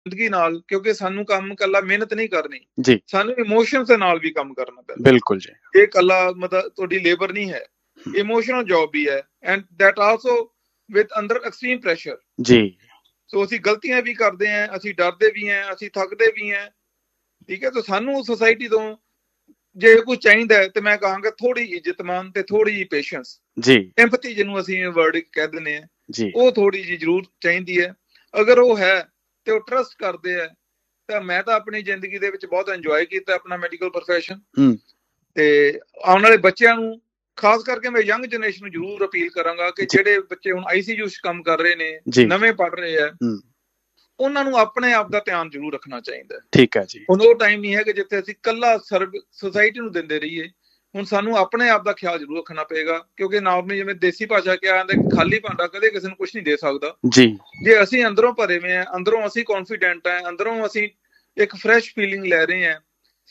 ਜ਼ਿੰਦਗੀ ਨਾਲ, ਕਿਉਂਕਿ ਸਾਨੂੰ ਕੰਮ ਇਕੱਲਾ ਮਿਹਨਤ ਨਹੀਂ ਕਰਨੀ ਜੀ, ਸਾਨੂੰ ਇਮੋਸ਼ਨਸ ਦੇ ਨਾਲ ਵੀ ਕੰਮ ਕਰਨਾ ਪੈਂਦਾ। ਬਿਲਕੁਲ ਜੀ, ਇਹ ਇਕੱਲਾ ਮਤਲਬ ਤੁਹਾਡੀ ਲੇਬਰ ਨਹੀਂ ਹੈ, ਇਮੋਸ਼ਨਲ ਜੌਬ ਵੀ ਹੈ, and that also with under extreme pressure ਜੀ। ਸੋ ਅਸੀਂ ਗਲਤੀਆਂ ਵੀ ਕਰਦੇ ਹਾਂ, ਅਸੀਂ ਡਰਦੇ ਵੀ ਹਾਂ, ਅਸੀਂ ਥੱਕਦੇ ਵੀ ਹਾਂ, ਠੀਕ ਹੈ। ਤਾਂ ਸਾਨੂੰ ਸੁਸਾਇਟੀ ਤੋਂ ਜੇ ਕੁਝ ਚਾਹੀਦਾ ਹੈ ਤੇ ਮੈਂ ਕਹਾਂਗਾ ਥੋੜੀ ਇੱਜ਼ਤ ਮਾਨ ਤੇ ਥੋੜੀ ਜਿਹੀ ਪੇਸ਼ੈਂਸ ਜੀ, ਐਮਪੈਥੀ ਜਿਹਨੂੰ ਅਸੀਂ ਵਰਡ ਕਹਿ ਦਿੰਦੇ ਹਾਂ ਜੀ, ਉਹ ਥੋੜੀ ਜਿਹੀ ਜ਼ਰੂਰ ਚਾਹੀਦੀ ਹੈ। ਅਗਰ ਉਹ ਹੈ ਤੇ ਉਹ ਟਰਸਟ ਕਰਦੇ ਆ ਤਾਂ ਮੈਂ ਤਾਂ ਆਪਣੀ ਜ਼ਿੰਦਗੀ ਦੇ ਵਿੱਚ ਬਹੁਤ ਇੰਜੋਏ ਕੀਤਾ ਆਪਣਾ ਮੈਡੀਕਲ ਪ੍ਰੋਫੈਸ਼ਨ। ਤੇ ਆਉਣ ਵਾਲੇ ਬੱਚਿਆਂ ਨੂੰ ਖਾਸ ਕਰਕੇ ਮੈਂ ਯੰਗ ਜਨਰੇਸ਼ਨ ਨੂੰ ਜ਼ਰੂਰ ਅਪੀਲ ਕਰਾਂਗਾ ਕਿ ਜਿਹੜੇ ਬੱਚੇ ਹੁਣ ICU 'ਚ ਕੰਮ ਕਰ ਰਹੇ ਨੇ, ਨਵੇਂ ਪੜ੍ਹ ਰਹੇ ਆ, ਉਹਨਾਂ ਨੂੰ ਆਪਣੇ ਆਪ ਦਾ ਧਿਆਨ ਜ਼ਰੂਰ ਰੱਖਣਾ ਚਾਹੀਦਾ। ਠੀਕ ਹੈ ਜੀ। ਹੁਣ ਉਹ ਟਾਈਮ ਨਹੀਂ ਹੈ ਕਿ ਜਿੱਥੇ ਅਸੀਂ ਇਕੱਲਾ ਸੁਸਾਇਟੀ ਨੂੰ ਦਿੰਦੇ ਰਹੀਏ। ਹੁਣ ਸਾਨੂੰ ਆਪਣੇ ਆਪ ਦਾ ਖਿਆਲ ਜ਼ਰੂਰ ਰੱਖਣਾ ਪਏਗਾ, ਕਿਉਂਕਿ ਨਾਰਮਲੀ ਜਿਵੇਂ ਦੇਸੀ ਭਾਸ਼ਾ ਕਿਹਾ ਜਾਂਦਾ ਕਿ ਖਾਲੀ ਭਾਂਡਾ ਕਦੇ ਕਿਸੇ ਨੂੰ ਕੁਝ ਨਹੀਂ ਦੇ ਸਕਦਾ ਜੀ। ਜੇ ਅਸੀਂ ਅੰਦਰੋਂ ਭਰੇ ਹੋਏ ਹਾਂ, ਅੰਦਰੋਂ ਅਸੀਂ ਕੌਨਫੀਡੈਂਟ ਹੈ, ਅੰਦਰੋਂ ਅਸੀਂ ਇੱਕ ਫਰੈਸ਼ ਫੀਲਿੰਗ ਲੈ ਰਹੇ ਹਾਂ,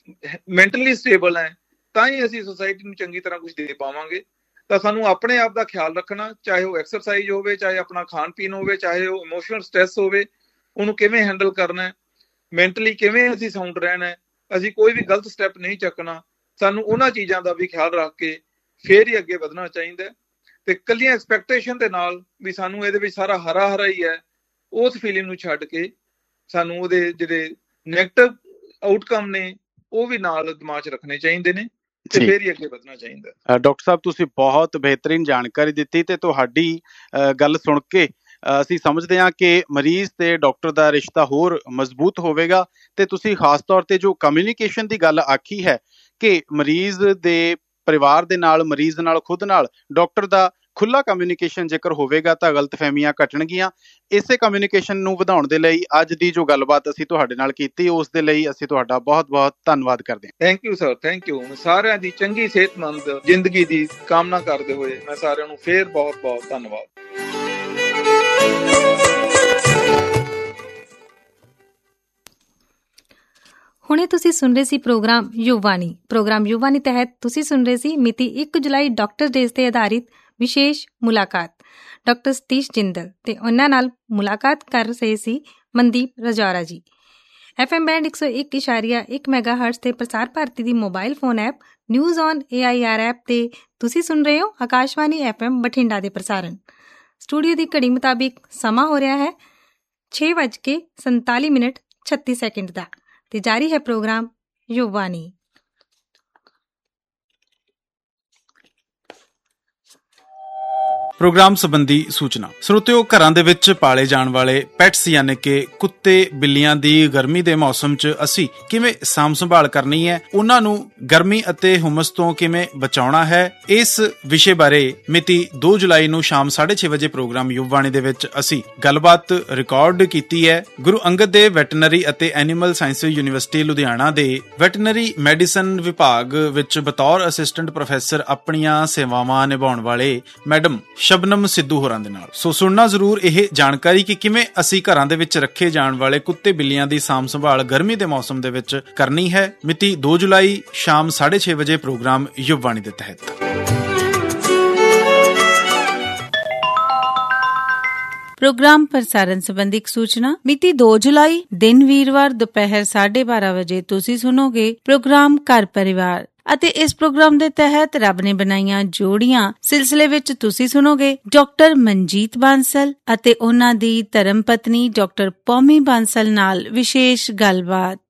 ਮੈਂਟਲੀ ਸਟੇਬਲ ਹੈ, ਤਾਂ ਹੀ ਅਸੀਂ ਸੁਸਾਇਟੀ ਨੂੰ ਚੰਗੀ ਤਰ੍ਹਾਂ ਕੁਝ ਦੇ ਪਾਵਾਂਗੇ। ਤਾਂ ਸਾਨੂੰ ਆਪਣੇ ਆਪ ਦਾ ਖਿਆਲ ਰੱਖਣਾ, ਚਾਹੇ ਉਹ ਐਕਸਰਸਾਈਜ਼ ਹੋਵੇ, ਚਾਹੇ ਆਪਣਾ ਖਾਣ ਪੀਣ ਹੋਵੇ, ਚਾਹੇ ਉਹ ਇਮੋਸ਼ਨਲ ਸਟ੍ਰੈਸ ਹੋਵੇ, ਉਹਨੂੰ ਕਿਵੇਂ ਹੈਂਡਲ ਕਰਨਾ, ਮੈਂਟਲੀ ਕਿਵੇਂ ਅਸੀਂ ਸਾਊਂਡ ਰਹਿਣਾ, ਅਸੀਂ ਕੋਈ ਵੀ ਗਲਤ ਸਟੈਪ ਨਹੀਂ ਚੱਕਣਾ। ਸਾਨੂੰ ਉਹਨਾਂ ਚੀਜ਼ਾਂ ਦਾ ਵੀ ਖਿਆਲ ਰੱਖ ਕੇ ਫੇਰ ਹੀ ਅੱਗੇ ਵਧਣਾ ਚਾਹੀਦਾ। ਤੇ ਇਕੱਲੀਆਂ ਐਕਸਪੈਕਟੇਸ਼ਨ ਦੇ ਨਾਲ ਵੀ ਸਾਨੂੰ ਇਹਦੇ ਵਿੱਚ ਸਾਰਾ ਹਰਾ ਹਰਾ ਹੀ ਹੈ, ਉਸ ਫੀਲਿੰਗ ਨੂੰ ਛੱਡ ਕੇ ਸਾਨੂੰ ਉਹਦੇ ਜਿਹੜੇ ਨੈਗੇਟਿਵ ਆਊਟਕਮ ਨੇ ਉਹ ਵੀ ਨਾਲ ਦਿਮਾਗ 'ਚ ਰੱਖਣੇ ਚਾਹੀਦੇ ਨੇ ਤੇ ਫੇਰ ਹੀ ਅੱਗੇ ਵਧਣਾ ਚਾਹੀਦਾ। ਡਾਕਟਰ ਸਾਹਿਬ, ਤੁਸੀਂ ਬਹੁਤ ਬਿਹਤਰੀਨ ਜਾਣਕਾਰੀ ਦਿੱਤੀ ਤੇ ਤੁਹਾਡੀ ਗੱਲ ਸੁਣ ਕੇ ਅਸੀਂ ਸਮਝਦੇ ਹਾਂ ਕਿ ਮਰੀਜ਼ ਤੇ ਡਾਕਟਰ ਦਾ ਰਿਸ਼ਤਾ ਹੋਰ ਮਜ਼ਬੂਤ ਹੋਵੇਗਾ। ਤੇ ਤੁਸੀਂ ਖਾਸ ਤੌਰ ਤੇ ਜੋ ਕਮਿਊਨੀਕੇਸ਼ਨ ਦੀ ਗੱਲ ਆਖੀ ਹੈ ਕਿ ਮਰੀਜ਼ ਦੇ ਪਰਿਵਾਰ ਦੇ ਨਾਲ, ਮਰੀਜ਼ ਨਾਲ, ਖੁਦ ਨਾਲ ਡਾਕਟਰ ਦਾ ਖੁੱਲ੍ਹਾ ਕਮਿਊਨੀਕੇਸ਼ਨ ਜੇਕਰ ਹੋਵੇਗਾ ਤਾਂ ਗਲਤਫਹਿਮੀਆਂ ਘਟਣਗੀਆਂ। ਇਸੇ ਕਮਿਊਨੀਕੇਸ਼ਨ ਨੂੰ ਵਧਾਉਣ ਦੇ ਲਈ ਅੱਜ ਦੀ ਜੋ ਗੱਲਬਾਤ ਅਸੀਂ ਤੁਹਾਡੇ ਨਾਲ ਕੀਤੀ, ਉਸ ਦੇ ਲਈ ਅਸੀਂ ਤੁਹਾਡਾ ਬਹੁਤ ਬਹੁਤ ਧੰਨਵਾਦ ਕਰਦੇ ਹਾਂ। Thank you sir, thank you. ਸਾਰਿਆਂ ਦੀ ਚੰਗੀ ਸਿਹਤਮੰਦ ਜ਼ਿੰਦਗੀ ਦੀ ਕਾਮਨਾ ਕਰਦੇ ਹੋਏ ਮੈਂ ਸਾਰਿਆਂ ਨੂੰ ਫੇਰ ਬਹੁਤ ਬਹੁਤ ਧੰਨਵਾਦ। ਹੁਣੇ ਤੁਸੀਂ ਸੁਣ ਰਹੇ ਸੀ ਪ੍ਰੋਗਰਾਮ ਯੁਵਾਨੀ। ਪ੍ਰੋਗਰਾਮ ਯੁਵਾਨੀ ਤਹਿਤ ਤੁਸੀਂ ਸੁਣ ਰਹੇ ਸੀ ਮਿਤੀ 1 ਜੁਲਾਈ ਡਾਕਟਰ ਡੇਜ਼ ਤੇ ਆਧਾਰਿਤ ਵਿਸ਼ੇਸ਼ ਮੁਲਾਕਾਤ ਡਾਕਟਰ ਸਤੀਸ਼ ਜਿੰਦਲ ਤੇ ਉਹਨਾਂ ਨਾਲ ਮੁਲਾਕਾਤ ਕਰ ਰਹੇ ਸੀ ਮਨਦੀਪ ਰਜੌਰਾ ਜੀ। FM ਬੈਂਡ 101.1 ਮੈਗਾਹਰਟਜ਼ ਤੇ ਪ੍ਰਸਾਰ ਭਾਰਤੀ ਦੀ mobile phone app news on AIR app ਤੇ ਤੁਸੀਂ ਸੁਣ ਰਹੇ ਹੋ ਆਕਾਸ਼ਵਾਣੀ FM ਬਠਿੰਡਾ ਦੇ ਪ੍ਰਸਾਰਣ। ਸਟੂਡੀਓ ਦੀ ਘੜੀ ਮੁਤਾਬਿਕ ਸਮਾਂ ਹੋ ਰਿਹਾ ਹੈ 6:47 ਦਾ ਤੇ ਜਾਰੀ ਹੈ ਪ੍ਰੋਗਰਾਮ ਯੁਵਾਨੀ। ਪ੍ਰੋਗਰਾਮ ਸੰਬੰਧੀ ਸੂਚਨਾ। ਸਰੋਤਿਓ, ਘਰਾਂ ਦੇ ਵਿੱਚ ਪਾਲੇ ਜਾਣ ਵਾਲੇ ਪੈਟਸ ਯਾਨੀ ਕਿ ਕੁੱਤੇ ਬਿੱਲੀਆਂ ਦੀ ਗਰਮੀ ਦੇ ਮੌਸਮ 'ਚ ਅਸੀਂ ਕਿਵੇਂ ਸਾਂਭ ਸੰਭਾਲ ਕਰਨੀ ਹੈ, ਉਹਨਾਂ ਨੂੰ ਗਰਮੀ ਅਤੇ ਹੁਮਸ ਤੋਂ ਕਿਵੇਂ ਬਚਾਉਣਾ ਹੈ, ਇਸ ਵਿਸ਼ੇ ਬਾਰੇ ਮਿਤੀ 2 ਜੁਲਾਈ ਨੂੰ ਸ਼ਾਮ 6:30 ਵਜੇ ਪ੍ਰੋਗਰਾਮ ਯੁਵਵਾਣੀ ਦੇ ਵਿੱਚ ਅਸੀਂ ਗੱਲਬਾਤ ਰਿਕਾਰਡ ਕੀਤੀ ਹੈ। ਗੁਰੂ ਅੰਗਦ ਦੇਵ ਵੈਟਰਨਰੀ ਅਤੇ ਐਨੀਮਲ ਸਾਇੰਸਿਜ਼ ਯੂਨੀਵਰਸਿਟੀ ਲੁਧਿਆਣਾ ਦੇ ਵੈਟਰਨਰੀ ਮੈਡੀਸਨ ਵਿਭਾਗ ਵਿੱਚ ਬਤੌਰ ਅਸਿਸਟੈਂਟ ਪ੍ਰੋਫੈਸਰ ਆਪਣੀਆਂ ਸੇਵਾਵਾਂ ਨਿਭਾਉਣ ਵਾਲੇ ਮੈਡਮ ਸ਼ਬਨਮ ਸਿੱਧੂ ਹੋਰਾਂ ਦੇ ਨਾਲ। ਸੋ ਸੁਣਨਾ ਜ਼ਰੂਰ ਇਹ ਜਾਣਕਾਰੀ ਕਿ ਕਿਵੇਂ ਅਸੀਂ ਘਰਾਂ ਦੇ ਵਿੱਚ ਰੱਖੇ ਜਾਣ ਵਾਲੇ ਕੁੱਤੇ ਬਿੱਲੀਆਂ ਦੀ ਸਾਂਭ ਸੰਭਾਲ ਗਰਮੀ ਦੇ ਮੌਸਮ ਦੇ ਵਿੱਚ ਕਰਨੀ ਹੈ। ਮਿਤੀ 2 ਜੁਲਾਈ ਸ਼ਾਮ 6:30 ਵਜੇ ਪ੍ਰੋਗਰਾਮ ਯੁਵਵਾਣੀ ਦੇ ਤਹਿਤ। ਪ੍ਰੋਗਰਾਮ ਪ੍ਰਸਾਰਣ ਸੰਬੰਧੀ ਇੱਕ ਸੂਚਨਾ। ਮਿਤੀ 2 ਜੁਲਾਈ ਦਿਨ ਵੀਰਵਾਰ ਦੁਪਹਿਰ 12:30 ਵਜੇ ਤੁਸੀਂ ਸੁਣੋਗੇ ਪ੍ਰੋਗਰਾਮ ਘਰ ਪਰਿਵਾਰ ਅਤੇ ਇਸ ਪ੍ਰੋਗਰਾਮ ਦੇ ਤਹਿਤ ਰੱਬ ਨੇ ਬਣਾਈਆਂ ਜੋੜੀਆਂ ਸਿਲਸਿਲੇ ਵਿੱਚ ਤੁਸੀਂ ਸੁਣੋਗੇ ਡਾਕਟਰ ਮਨਜੀਤ ਬਾਂਸਲ ਅਤੇ ਉਹਨਾਂ ਦੀ ਧਰਮ ਪਤਨੀ ਡਾਕਟਰ ਪੌਮੀ ਬਾਂਸਲ ਨਾਲ ਵਿਸ਼ੇਸ਼ ਗੱਲਬਾਤ।